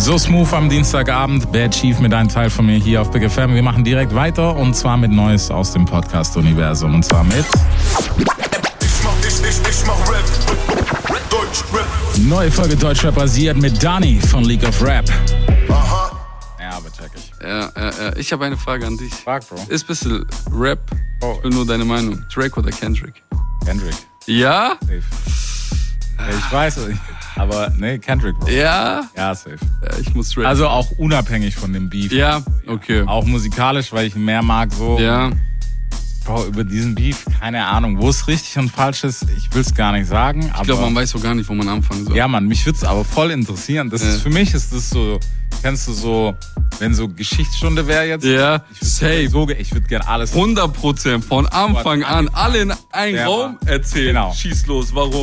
So smooth am Dienstagabend. Bad Chief mit einem Teil von mir hier auf Big FM. Wir machen direkt weiter und zwar mit Neues aus dem Podcast-Universum. Und zwar mit... Ich mach Rap. Deutschrap. Neue Folge Deutschrap rasiert mit Dani von League of Rap. Aha. Ja, aber check ich. Ja. Ich habe eine Frage an dich. Frag, Bro. Ist ein bisschen Rap. Oh. Ich will nur deine Meinung. Drake oder Kendrick? Kendrick. Ja? Safe. Ja, ich weiß, aber nee, Kendrick, Bro. Ja? Ja, safe. Ja, ich muss Drake. Also auch unabhängig von dem Beef. Ja, okay. Auch musikalisch, weil ich ihn mehr mag, so. Ja. Bro, über diesen Beef, keine Ahnung, wo es richtig und falsch ist, ich will es gar nicht sagen. Ich glaube, man weiß so gar nicht, wo man anfangen soll. Ja, Mann, mich würde es aber voll interessieren. Das ist, für mich ist das so, kennst du so, wenn so Geschichtsstunde wäre jetzt? Ja, safe. Ich würde gerne alles... 100% von Anfang an alle in einen Raum erzählen. Genau. Schieß los, warum?